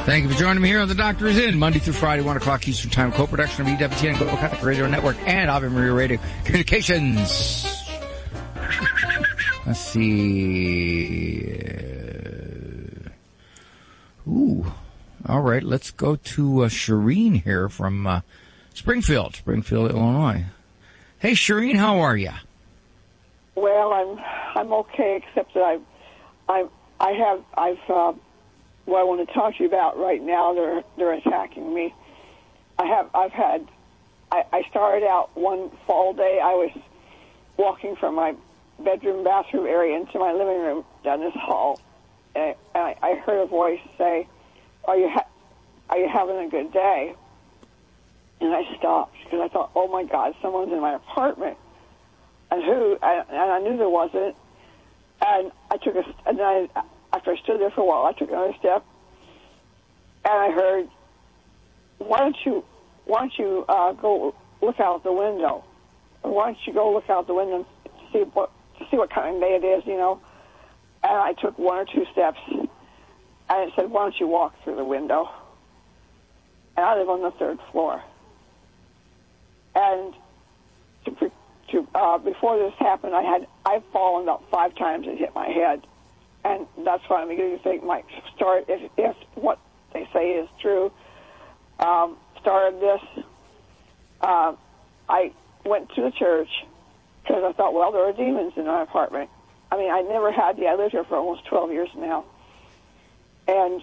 Thank you for joining me here on The Doctor Is In, Monday through Friday, 1 o'clock Eastern Time, co-production of EWTN Global Catholic Radio Network and Ave Maria Radio Communications. Let's see. All right, let's go to Shireen here from Springfield, Illinois. Hey, Shireen, how are you? Well, I'm okay, except that what I want to talk to you about right now, they're attacking me. I started out one fall day. I was walking from my bathroom area into my living room down this hall, and I heard a voice say, "Are you having a good day?" And I stopped because I thought, "Oh my God, someone's in my apartment." And I knew there wasn't. And after I stood there for a while, I took another step, and I heard, "Why don't you go look out the window? Or why don't you go look out the window and see what kind of day it is, you know?" And I took one or two steps, and it said, "Why don't you walk through the window?" And I live on the 3rd floor. And before this happened, I've fallen about 5 times and hit my head, and that's why I'm beginning to think my start, if what they say is true, started this. I went to the church because I thought, well, there are demons in my apartment. I mean, I never had I lived here for almost 12 years now, and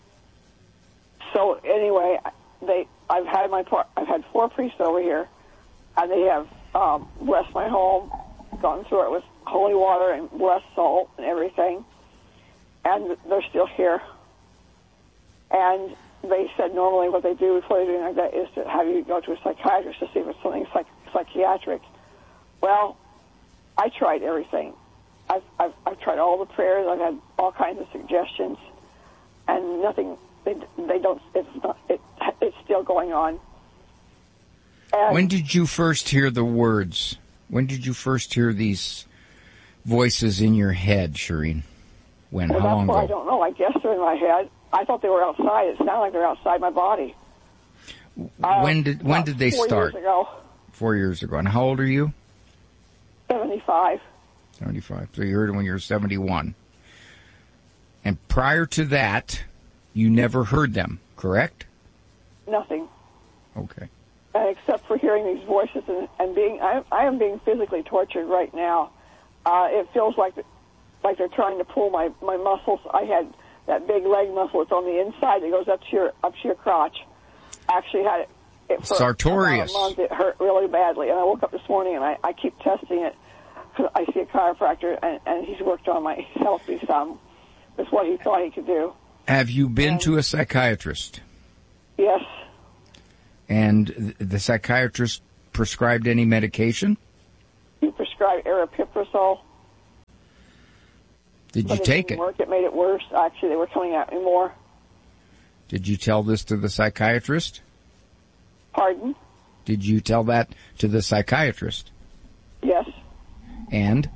so anyway, I've had 4 priests over here, and they have blessed my home, gone through it with holy water and blessed salt and everything, and they're still here. And they said normally what they do before they do anything like that is to have you go to a psychiatrist to see if it's something psychiatric. Well, I tried everything. I've tried all the prayers. I've had all kinds of suggestions, and nothing. They don't. It's still going on. And when did you first hear the words? When did you first hear these voices in your head, Shireen? When? How long ago? I don't know. I guess they're in my head. I thought they were outside. It sounded like they're outside my body. When did they start? 4 years ago. 4 years ago. And how old are you? 75. 75. So you heard it when you were 71. And prior to that, you never heard them, correct? Nothing. Okay. Except for hearing these voices and being, I am being physically tortured right now. It feels like they're trying to pull my muscles. I had that big leg muscle that's on the inside that goes up to your crotch. I actually had it for Sartorius. About a month. It hurt really badly, and I woke up this morning and I keep testing it. I see a chiropractor, and he's worked on my health some with what he thought he could do. Have you been to a psychiatrist? Yes. And the psychiatrist prescribed any medication? He prescribed aripiprazole. Did you take it? It made it worse. Actually, they were coming at me more. Did you tell this to the psychiatrist? Pardon? Did you tell that to the psychiatrist? Yes. And?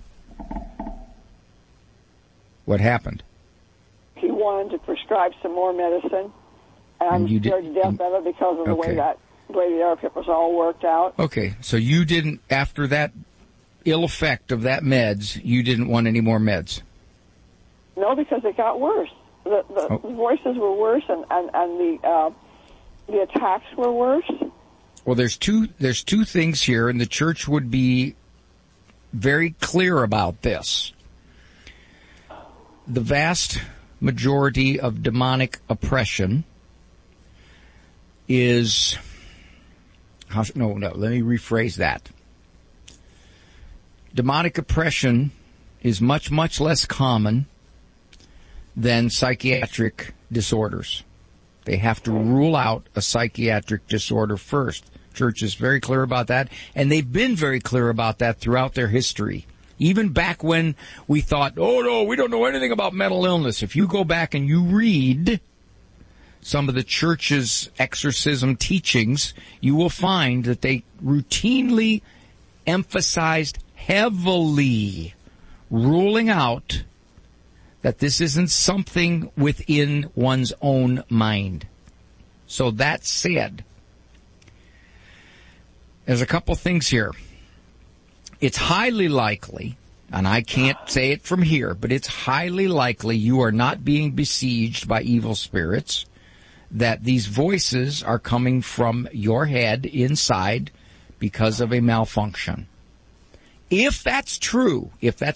What happened? He wanted to prescribe some more medicine, and I'm scared to death of it because of the way the aripiprazole worked out. Okay, so you didn't, after that ill effect of that meds, you didn't want any more meds? No, because it got worse. The voices were worse, and the attacks were worse. Well, there's two things here, and the church would be very clear about this. The vast majority of demonic oppression is, let me rephrase that. Demonic oppression is much, much less common than psychiatric disorders. They have to rule out a psychiatric disorder first. Church is very clear about that, and they've been very clear about that throughout their history. Even back when we thought, oh no, we don't know anything about mental illness. If you go back and you read some of the church's exorcism teachings, you will find that they routinely emphasized heavily ruling out that this isn't something within one's own mind. So that said, there's a couple things here. It's highly likely, and I can't say it from here, but it's highly likely you are not being besieged by evil spirits, that these voices are coming from your head inside because of a malfunction. If that's true,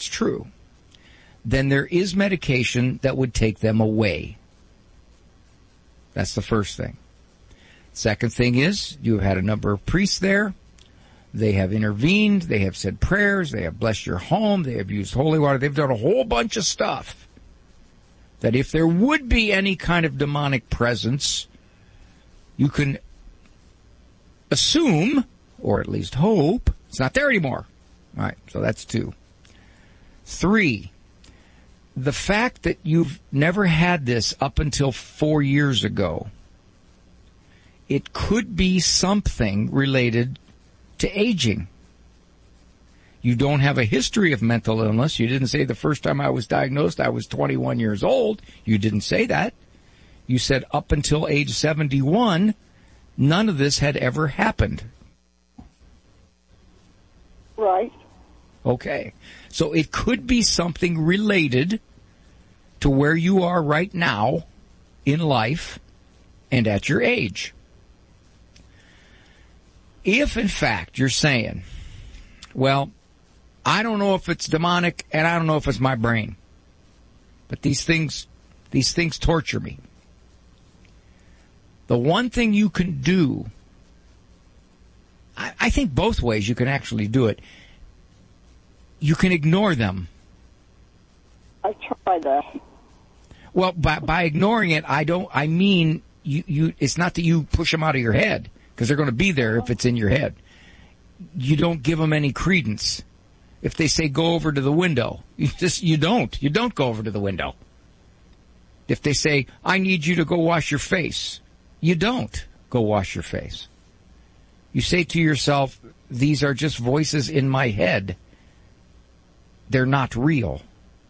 then there is medication that would take them away. That's the first thing. Second thing is, you have had a number of priests there. They have intervened. They have said prayers. They have blessed your home. They have used holy water. They've done a whole bunch of stuff that if there would be any kind of demonic presence, you can assume, or at least hope, it's not there anymore. All right, so that's 2. 3, the fact that you've never had this up until 4 years ago, it could be something related to aging. You don't have a history of mental illness. You didn't say the first time I was diagnosed I was 21 years old. You didn't say that. You said up until age 71, none of this had ever happened. Right. Okay. So it could be something related to where you are right now in life and at your age. If, in fact, you're saying, well, I don't know if it's demonic and I don't know if it's my brain, but these things torture me. The one thing you can do, I think both ways you can actually do it. You can ignore them. I tried that. Well, by ignoring it, I mean, it's not that you push them out of your head, because they're going to be there if it's in your head. You don't give them any credence. If they say go over to the window, you don't go over to the window. If they say, I need you to go wash your face, you don't go wash your face. You say to yourself, these are just voices in my head. They're not real.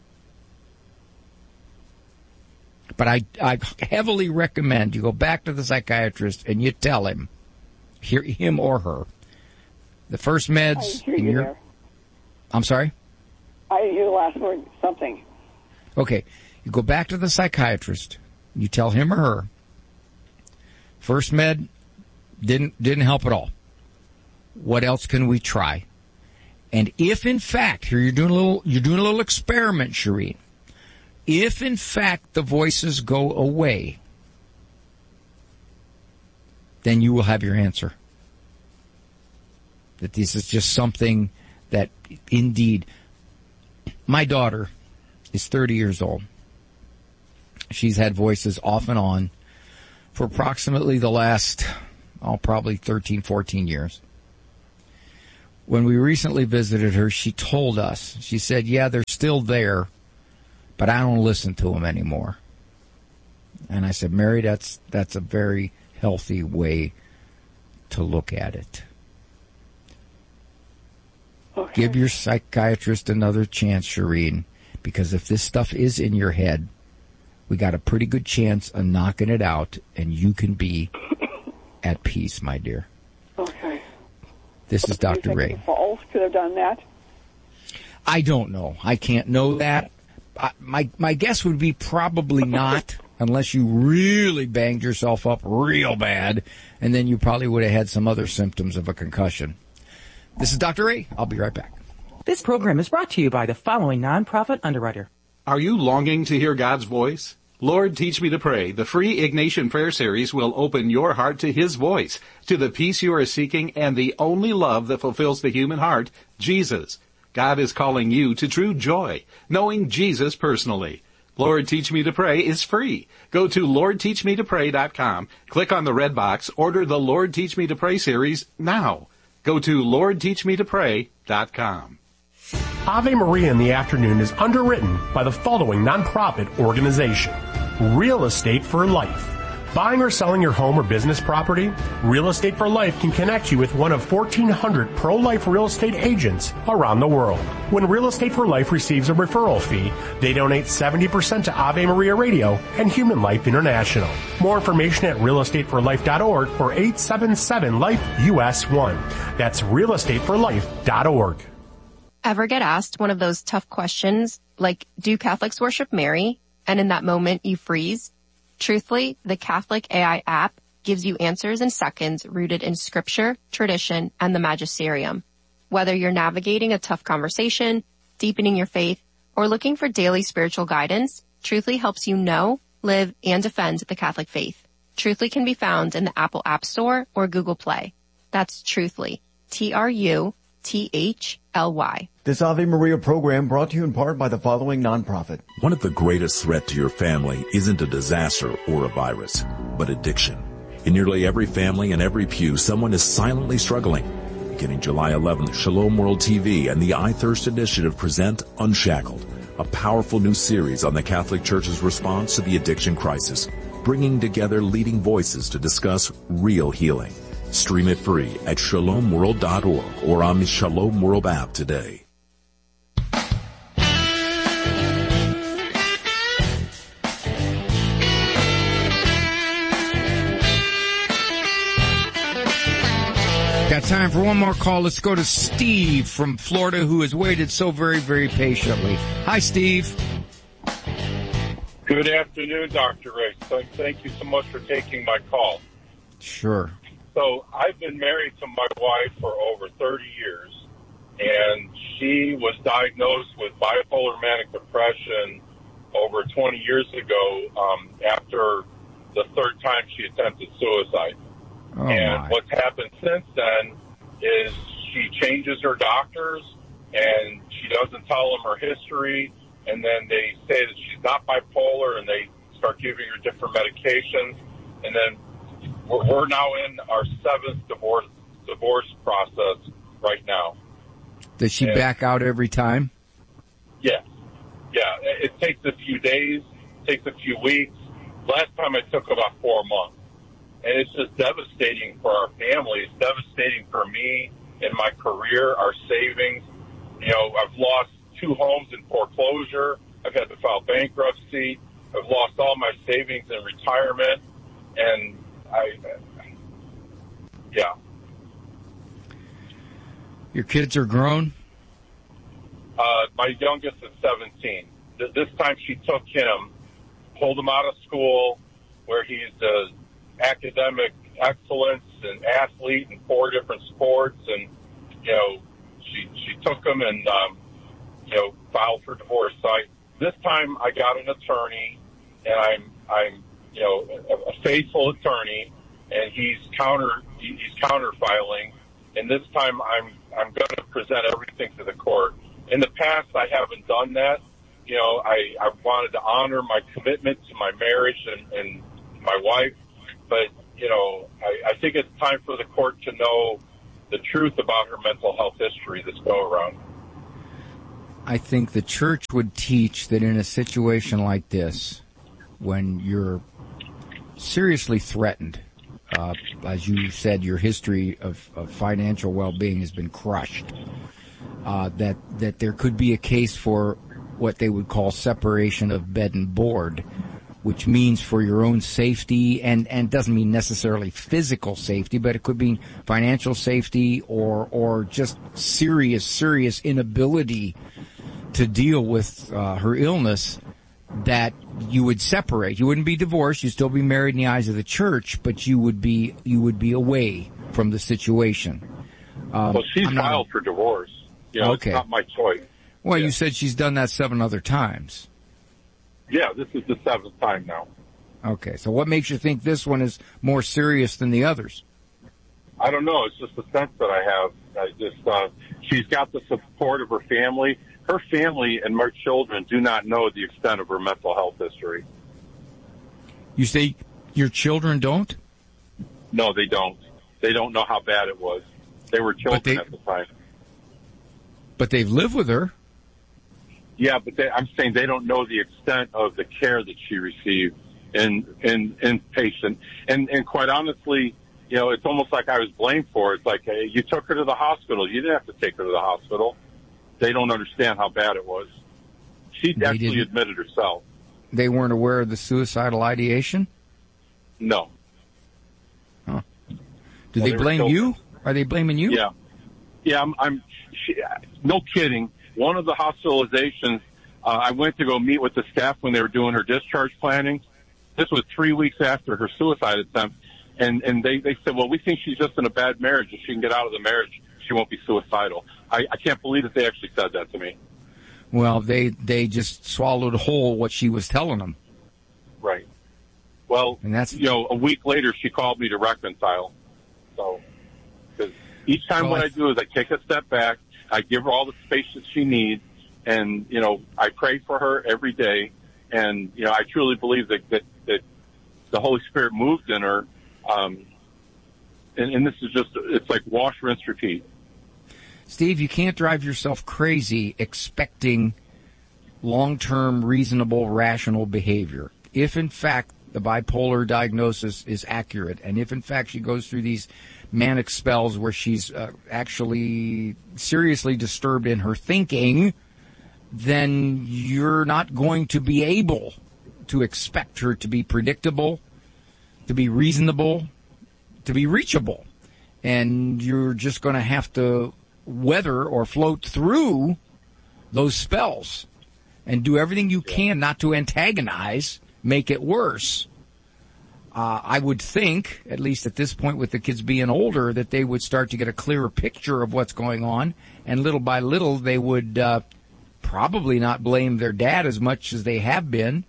But I heavily recommend you go back to the psychiatrist and you tell him, him or her, the first meds in your... I'm sorry? I didn't hear the last word, something. Okay. You go back to the psychiatrist. You tell him or her, first med didn't help at all. What else can we try? And if in fact, here you're doing a little experiment, Shireen. If in fact the voices go away, then you will have your answer. That this is just something that indeed, my daughter is 30 years old. She's had voices off and on for approximately the last, probably 13, 14 years. When we recently visited her, she told us, she said, yeah, they're still there, but I don't listen to them anymore. And I said, Mary, that's a very healthy way to look at it. Okay. Give your psychiatrist another chance, Shireen, because if this stuff is in your head, we got a pretty good chance of knocking it out, and you can be at peace, my dear. Okay. This is Dr. Ray. Falls could have done that? I don't know. I can't know that. My guess would be probably not, unless you really banged yourself up real bad, and then you probably would have had some other symptoms of a concussion. This is Dr. Ray. I'll be right back. This program is brought to you by the following nonprofit underwriter. Are you longing to hear God's voice? Lord, Teach Me to Pray, the free Ignatian Prayer Series will open your heart to His voice, to the peace you are seeking, and the only love that fulfills the human heart, Jesus. God is calling you to true joy, knowing Jesus personally. Lord, Teach Me to Pray is free. Go to LordTeachMeToPray.com, click on the red box, order the Lord, Teach Me to Pray series now. Go to LordTeachMeToPray.com. Ave Maria in the Afternoon is underwritten by the following nonprofit organization. Real Estate for Life. Buying or selling your home or business property? Real Estate for Life can connect you with one of 1,400 pro-life real estate agents around the world. When Real Estate for Life receives a referral fee, they donate 70% to Ave Maria Radio and Human Life International. More information at realestateforlife.org or 877-LIFE-US1. That's realestateforlife.org. Ever get asked one of those tough questions like, do Catholics worship Mary? And in that moment you freeze? Truthfully, the Catholic AI app gives you answers in seconds rooted in scripture, tradition, and the magisterium. Whether you're navigating a tough conversation, deepening your faith, or looking for daily spiritual guidance, Truthfully helps you know, live, and defend the Catholic faith. Truthfully can be found in the Apple App Store or Google Play. That's Truthfully. TRUTHLY. This Ave Maria program brought to you in part by the following nonprofit. One of the greatest threats to your family isn't a disaster or a virus, but addiction. In nearly every family and every pew, someone is silently struggling. Beginning July 11th, Shalom World TV and the I Thirst Initiative present Unshackled, a powerful new series on the Catholic Church's response to the addiction crisis, bringing together leading voices to discuss real healing. Stream it free at shalomworld.org or on the Shalom World app today. Got time for one more call. Let's go to Steve from Florida, who has waited so very, very patiently. Hi, Steve. Good afternoon, Dr. Ray. Thank you so much for taking my call. Sure. So I've been married to my wife for over 30 years, and she was diagnosed with bipolar manic depression over 20 years ago after the third time she attempted suicide. Oh, and my. what's happened since then is she changes her doctors, and she doesn't tell them her history, and then they say that she's not bipolar, and they start giving her different medications, and then we're now in our seventh divorce process right now. Does she back out every time? Yes. Yeah. It takes a few days, takes a few weeks. Last time it took about 4 months. And it's just devastating for our family. It's devastating for me and my career, our savings. You know, I've lost 2 homes in foreclosure. I've had to file bankruptcy. I've lost all my savings in retirement. And yeah. Your kids are grown? My youngest is 17. This time she took him, pulled him out of school where he's academic excellence and athlete in 4 different sports. And, you know, she took him and, you know, filed for divorce. So this time I got an attorney, and I'm, you know, a faithful attorney, and he's counter filing, and this time I'm going to present everything to the court. In the past, I haven't done that. You know, I wanted to honor my commitment to my marriage and my wife, but you know, I think it's time for the court to know the truth about her mental health history this go around. I think the church would teach that in a situation like this, when you're seriously threatened, as you said, your history of financial well-being has been crushed, that there could be a case for what they would call separation of bed and board, which means for your own safety, and doesn't mean necessarily physical safety, but it could mean financial safety or just serious inability to deal with her illness, that you would separate. You wouldn't be divorced. You'd still be married in the eyes of the church, but you would be away from the situation. Well, she's filed for divorce. You know, okay. It's not my choice. Well, you said she's done that 7 other times. Yeah, this is the 7th time now. Okay, so what makes you think this one is more serious than the others? I don't know. It's just a sense that I have. She's got the support of her family. Her family and my children do not know the extent of her mental health history. You say your children don't? No, they don't. They don't know how bad it was. They were children at the time. But they've lived with her. Yeah, but I'm saying they don't know the extent of the care that she received. inpatient. And quite honestly, you know, it's almost like I was blamed for it. It's like, hey, you took her to the hospital. You didn't have to take her to the hospital. They don't understand how bad it was. She actually admitted herself. They weren't aware of the suicidal ideation? No. Huh. Do they blame you? Are they blaming you? Yeah. Yeah, no kidding. One of the hospitalizations, I went to go meet with the staff when they were doing her discharge planning. This was 3 weeks after her suicide attempt. And they said, well, we think she's just in a bad marriage. If she can get out of the marriage, she won't be suicidal. I can't believe that they actually said that to me. Well, they just swallowed whole what she was telling them. Right. Well, and that's, you know, a week later she called me to reconcile. So, because each time what I do is I take a step back, I give her all the space that she needs, and, you know, I pray for her every day, and, you know, I truly believe that the Holy Spirit moved in her, and this is just, it's like wash, rinse, repeat. Steve, you can't drive yourself crazy expecting long-term, reasonable, rational behavior. If, in fact, the bipolar diagnosis is accurate, and if, in fact, she goes through these manic spells where she's actually seriously disturbed in her thinking, then you're not going to be able to expect her to be predictable, to be reasonable, to be reachable. And you're just going to have to weather or float through those spells and do everything you can not to antagonize, make it worse. I would think, at least at this point with the kids being older, that they would start to get a clearer picture of what's going on, and little by little they would probably not blame their dad as much as they have been.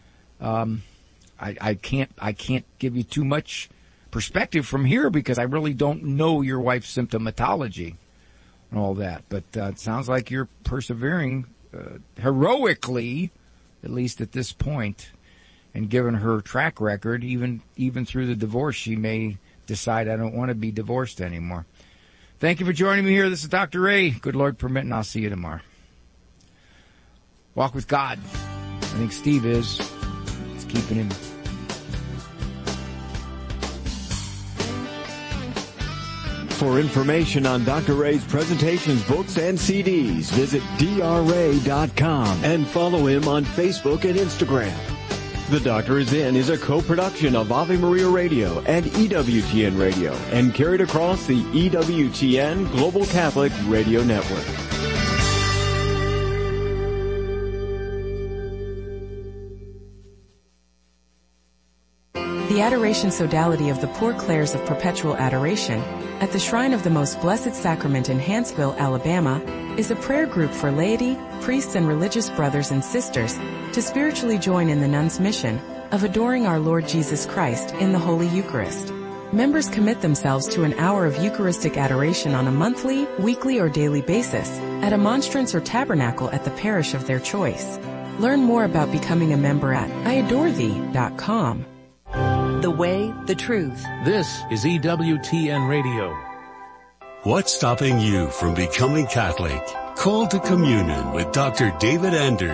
I can't give you too much perspective from here because I really don't know your wife's symptomatology and all that. But it sounds like you're persevering heroically, at least at this point. And given her track record, even through the divorce, she may decide, I don't want to be divorced anymore. Thank you for joining me here. This is Dr. Ray. Good Lord permitting, I'll see you tomorrow. Walk with God. I think Steve is. It's keeping him. For information on Dr. Ray's presentations, books, and CDs, visit drray.com and follow him on Facebook and Instagram. The Doctor Is In is a co-production of Ave Maria Radio and EWTN Radio and carried across the EWTN Global Catholic Radio Network. The Adoration Sodality of the Poor Clares of Perpetual Adoration at the Shrine of the Most Blessed Sacrament in Hanceville, Alabama, is a prayer group for laity, priests, and religious brothers and sisters to spiritually join in the nuns' mission of adoring our Lord Jesus Christ in the Holy Eucharist. Members commit themselves to an hour of Eucharistic adoration on a monthly, weekly, or daily basis at a monstrance or tabernacle at the parish of their choice. Learn more about becoming a member at iadorethee.com. The way, the truth. This is EWTN Radio. What's stopping you from becoming Catholic? Call to communion with Dr. David Anders.